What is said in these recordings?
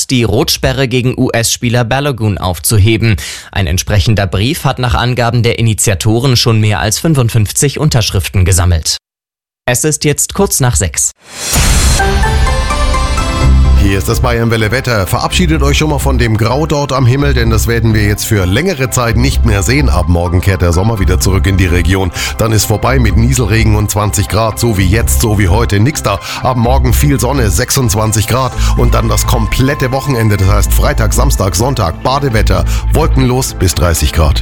geplant, die Rotsperre gegen US-Spieler Balogun aufzuheben. Ein entsprechender Brief hat nach Angaben der Initiatoren schon mehr als 55 Unterschriften gesammelt. Es ist jetzt kurz nach 6. Hier ist das Bayern-Welle Wetter. Verabschiedet euch schon mal von dem Grau dort am Himmel, denn das werden wir jetzt für längere Zeit nicht mehr sehen. Ab morgen kehrt der Sommer wieder zurück in die Region. Dann ist vorbei mit Nieselregen und 20 Grad, so wie jetzt, so wie heute. Nix da. Ab morgen viel Sonne, 26 Grad und dann das komplette Wochenende. Das heißt Freitag, Samstag, Sonntag, Badewetter, wolkenlos bis 30 Grad.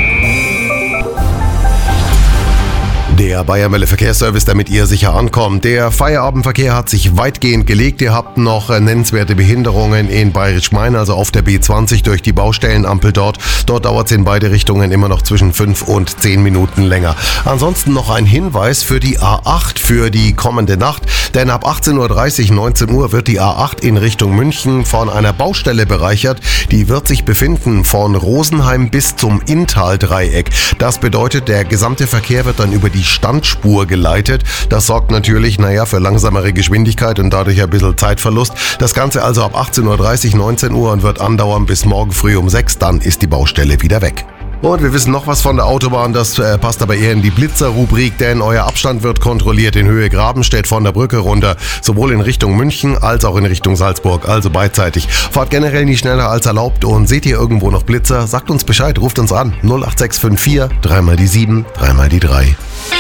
Der Bayern-Welle Verkehrsservice, damit ihr sicher ankommt. Der Feierabendverkehr hat sich weitgehend gelegt. Ihr habt noch nennenswerte Behinderungen in Bayerisch-Main, also auf der B20 durch die Baustellenampel dort. Dort dauert es in beide Richtungen immer noch zwischen 5 und 10 Minuten länger. Ansonsten noch ein Hinweis für die A8 für die kommende Nacht. Denn ab 18.30 Uhr, 19 Uhr wird die A8 in Richtung München von einer Baustelle bereichert. Die wird sich befinden von Rosenheim bis zum Inntal-Dreieck. Das bedeutet, der gesamte Verkehr wird dann über die Standspur geleitet. Das sorgt natürlich, für langsamere Geschwindigkeit und dadurch ein bisschen Zeitverlust. Das Ganze also ab 18.30 Uhr, 19 Uhr und wird andauern bis morgen früh um 6. Dann ist die Baustelle wieder weg. Und wir wissen noch was von der Autobahn, das passt aber eher in die Blitzer-Rubrik, denn euer Abstand wird kontrolliert in Höhe Grabenstedt von der Brücke runter, sowohl in Richtung München als auch in Richtung Salzburg, also beidseitig. Fahrt generell nicht schneller als erlaubt und seht ihr irgendwo noch Blitzer, sagt uns Bescheid, ruft uns an, 08654 3 mal die 7, 3 mal die 3.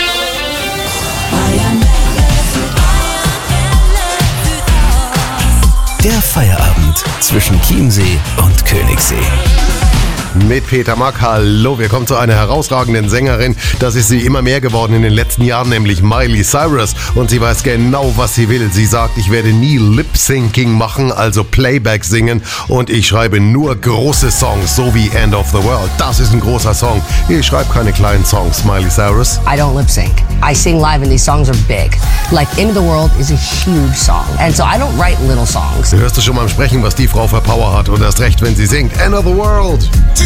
Der Feierabend zwischen Chiemsee und Königssee. Mit Peter Mack, hallo, wir kommen zu einer herausragenden Sängerin. Das ist sie immer mehr geworden in den letzten Jahren, nämlich Miley Cyrus. Und sie weiß genau, was sie will. Sie sagt, ich werde nie Lip-Syncing machen, also Playback singen. Und ich schreibe nur große Songs, so wie End of the World. Das ist ein großer Song. Ich schreibe keine kleinen Songs, Miley Cyrus. I don't lip-sync. I sing live and these songs are big. Like End of the World is a huge song. And so I don't write little songs. Du hörst du schon mal im Sprechen, was die Frau für Power hat. Und erst recht, wenn sie singt End of the World.